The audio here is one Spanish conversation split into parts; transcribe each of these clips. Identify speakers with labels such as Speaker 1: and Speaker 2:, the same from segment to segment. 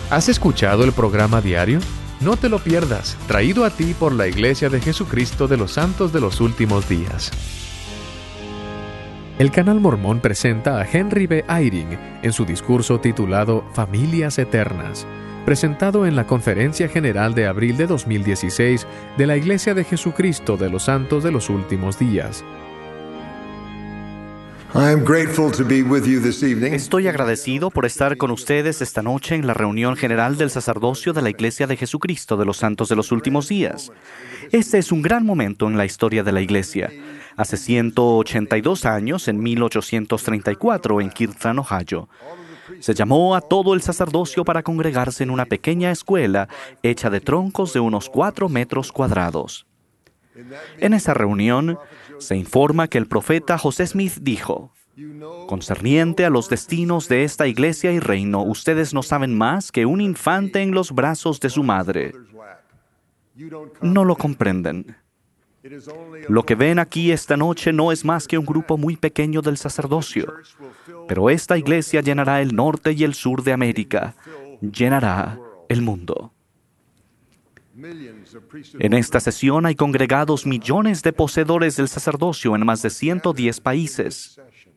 Speaker 1: ¿Has escuchado el programa diario? No te lo pierdas, traído a ti por la Iglesia de Jesucristo de los Santos de los Últimos Días. El Canal Mormón presenta a Henry B. Eyring en su discurso titulado Familias Eternas, presentado en la Conferencia General de abril de 2016 de la Iglesia de Jesucristo de los Santos de los Últimos Días.
Speaker 2: Estoy agradecido por estar con ustedes esta noche en la reunión general del sacerdocio de la Iglesia de Jesucristo de los Santos de los Últimos Días. Este es un gran momento en la historia de la Iglesia. Hace 182 años, en 1834, en Kirtland, Ohio, se llamó a todo el sacerdocio para congregarse en una pequeña escuela hecha de troncos de unos 4 metros cuadrados. En esa reunión, se informa que el profeta José Smith dijo: concerniente a los destinos de esta iglesia y reino, ustedes no saben más que un infante en los brazos de su madre. No lo comprenden. Lo que ven aquí esta noche no es más que un grupo muy pequeño del sacerdocio, pero esta iglesia llenará el norte y el sur de América, llenará el mundo. En esta sesión hay congregados millones de poseedores del sacerdocio en más de 110 países.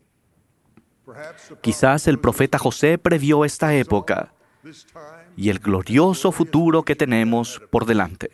Speaker 2: Quizás el profeta José previó esta época y el glorioso futuro que tenemos por delante.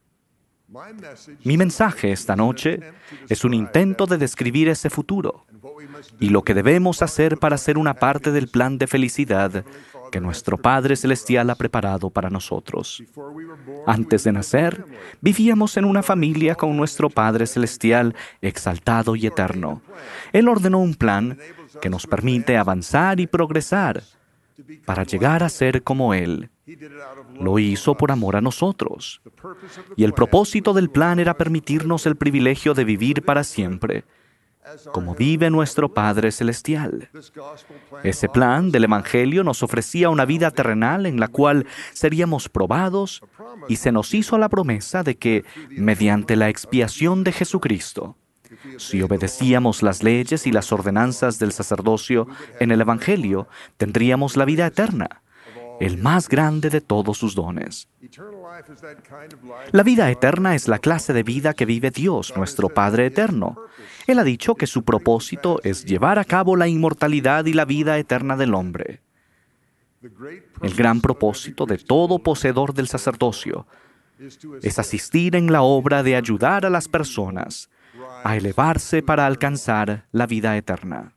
Speaker 2: Mi mensaje esta noche es un intento de describir ese futuro y lo que debemos hacer para ser una parte del plan de felicidad que nuestro Padre Celestial ha preparado para nosotros. Antes de nacer, vivíamos en una familia con nuestro Padre Celestial exaltado y eterno. Él ordenó un plan que nos permite avanzar y progresar para llegar a ser como Él. Lo hizo por amor a nosotros. Y el propósito del plan era permitirnos el privilegio de vivir para siempre, como vive nuestro Padre Celestial. Ese plan del Evangelio nos ofrecía una vida terrenal en la cual seríamos probados y se nos hizo la promesa de que, mediante la expiación de Jesucristo, si obedecíamos las leyes y las ordenanzas del sacerdocio en el Evangelio, tendríamos la vida eterna, el más grande de todos sus dones. La vida eterna es la clase de vida que vive Dios, nuestro Padre eterno. Él ha dicho que su propósito es llevar a cabo la inmortalidad y la vida eterna del hombre. El gran propósito de todo poseedor del sacerdocio es asistir en la obra de ayudar a las personas a elevarse para alcanzar la vida eterna.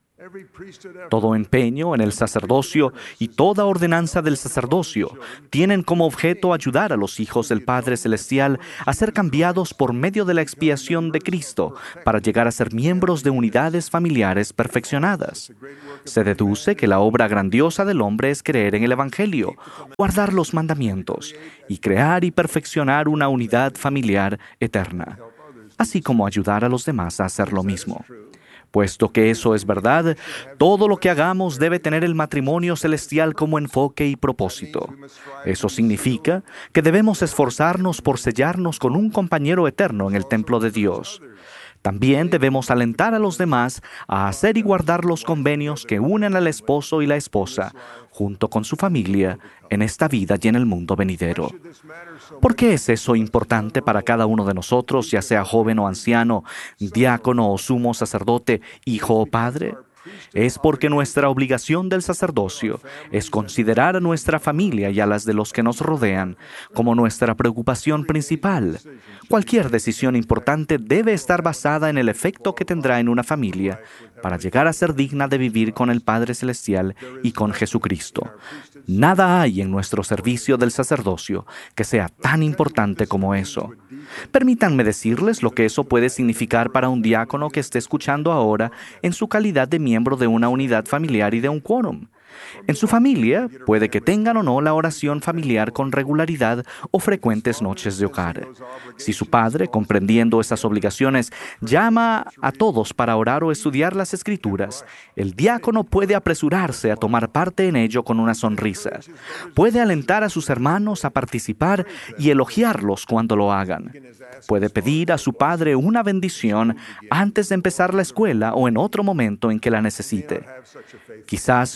Speaker 2: Todo empeño en el sacerdocio y toda ordenanza del sacerdocio tienen como objeto ayudar a los hijos del Padre Celestial a ser cambiados por medio de la expiación de Cristo para llegar a ser miembros de unidades familiares perfeccionadas. Se deduce que la obra grandiosa del hombre es creer en el Evangelio, guardar los mandamientos y crear y perfeccionar una unidad familiar eterna, así como ayudar a los demás a hacer lo mismo. Puesto que eso es verdad, todo lo que hagamos debe tener el matrimonio celestial como enfoque y propósito. Eso significa que debemos esforzarnos por sellarnos con un compañero eterno en el templo de Dios. También debemos alentar a los demás a hacer y guardar los convenios que unen al esposo y la esposa, junto con su familia, en esta vida y en el mundo venidero. ¿Por qué es eso importante para cada uno de nosotros, ya sea joven o anciano, diácono o sumo sacerdote, hijo o padre? Es porque nuestra obligación del sacerdocio es considerar a nuestra familia y a las de los que nos rodean como nuestra preocupación principal. Cualquier decisión importante debe estar basada en el efecto que tendrá en una familia para llegar a ser digna de vivir con el Padre Celestial y con Jesucristo. Nada hay en nuestro servicio del sacerdocio que sea tan importante como eso. Permítanme decirles lo que eso puede significar para un diácono que esté escuchando ahora en su calidad de miembro de una unidad familiar y de un quórum. En su familia, puede que tengan o no la oración familiar con regularidad o frecuentes noches de hogar. Si su padre, comprendiendo esas obligaciones, llama a todos para orar o estudiar las Escrituras, el diácono puede apresurarse a tomar parte en ello con una sonrisa. Puede alentar a sus hermanos a participar y elogiarlos cuando lo hagan. Puede pedir a su padre una bendición antes de empezar la escuela o en otro momento en que la necesite. Quizás no tenga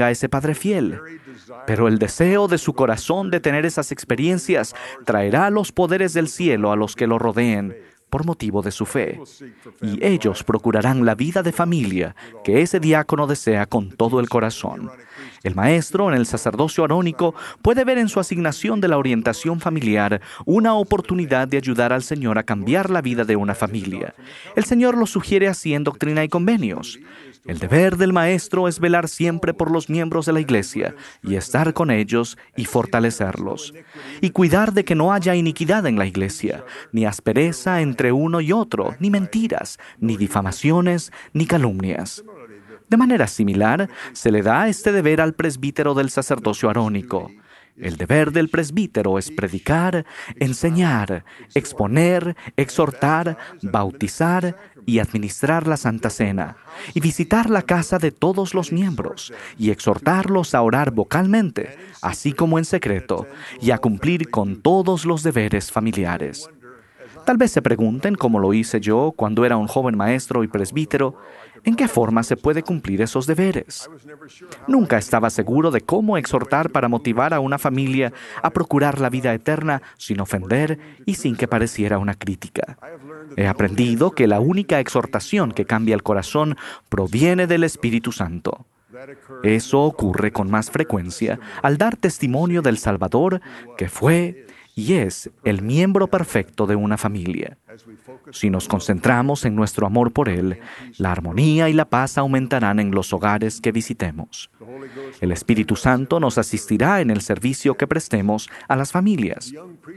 Speaker 2: tenga ese padre fiel. Pero el deseo de su corazón de tener esas experiencias traerá los poderes del cielo a los que lo rodeen por motivo de su fe. Y ellos procurarán la vida de familia que ese diácono desea con todo el corazón. El maestro en el sacerdocio arónico puede ver en su asignación de la orientación familiar una oportunidad de ayudar al Señor a cambiar la vida de una familia. El Señor lo sugiere así en Doctrina y Convenios. El deber del maestro es velar siempre por los miembros de la iglesia y estar con ellos y fortalecerlos. Y cuidar de que no haya iniquidad en la iglesia, ni aspereza entre uno y otro, ni mentiras, ni difamaciones, ni calumnias. De manera similar, se le da este deber al presbítero del sacerdocio arónico. El deber del presbítero es predicar, enseñar, exponer, exhortar, bautizar y administrar la Santa Cena, y visitar la casa de todos los miembros, y exhortarlos a orar vocalmente, así como en secreto, y a cumplir con todos los deberes familiares. Tal vez se pregunten, como lo hice yo cuando era un joven maestro y presbítero, ¿en qué forma se puede cumplir esos deberes? Nunca estaba seguro de cómo exhortar para motivar a una familia a procurar la vida eterna sin ofender y sin que pareciera una crítica. He aprendido que la única exhortación que cambia el corazón proviene del Espíritu Santo. Eso ocurre con más frecuencia al dar testimonio del Salvador, que fue y es el miembro perfecto de una familia. Si nos concentramos en nuestro amor por Él, la armonía y la paz aumentarán en los hogares que visitemos. El Espíritu Santo nos asistirá en el servicio que prestemos a las familias.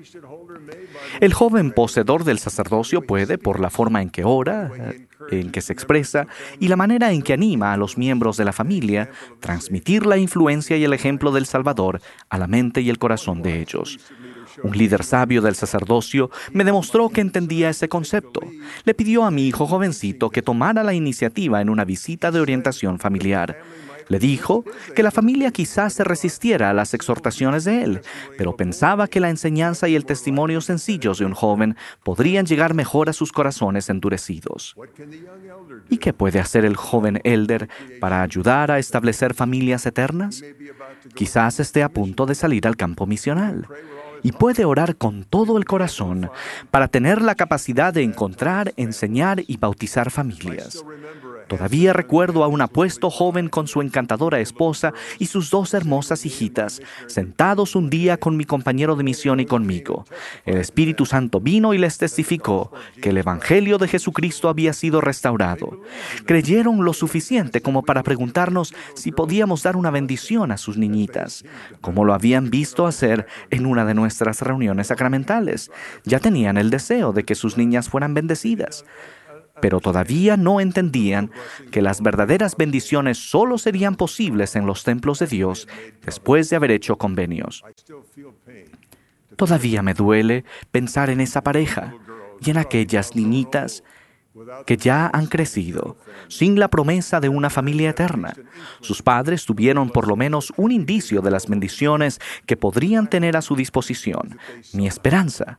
Speaker 2: El joven poseedor del sacerdocio puede, por la forma en que ora, en que se expresa y la manera en que anima a los miembros de la familia, transmitir la influencia y el ejemplo del Salvador a la mente y el corazón de ellos. Un líder sabio del sacerdocio me demostró que entendía ese concepto. Le pidió a mi hijo jovencito que tomara la iniciativa en una visita de orientación familiar. Le dijo que la familia quizás se resistiera a las exhortaciones de él, pero pensaba que la enseñanza y el testimonio sencillos de un joven podrían llegar mejor a sus corazones endurecidos. ¿Y qué puede hacer el joven elder para ayudar a establecer familias eternas? Quizás esté a punto de salir al campo misional y puede orar con todo el corazón para tener la capacidad de encontrar, enseñar y bautizar familias. Todavía recuerdo a un apuesto joven con su encantadora esposa y sus 2 hermosas hijitas, sentados un día con mi compañero de misión y conmigo. El Espíritu Santo vino y les testificó que el Evangelio de Jesucristo había sido restaurado. Creyeron lo suficiente como para preguntarnos si podíamos dar una bendición a sus niñitas, como lo habían visto hacer en una de nuestras reuniones sacramentales. Ya tenían el deseo de que sus niñas fueran bendecidas. Pero todavía no entendían que las verdaderas bendiciones solo serían posibles en los templos de Dios después de haber hecho convenios. Todavía me duele pensar en esa pareja y en aquellas niñitas que ya han crecido, sin la promesa de una familia eterna. Sus padres tuvieron por lo menos un indicio de las bendiciones que podrían tener a su disposición. Mi esperanza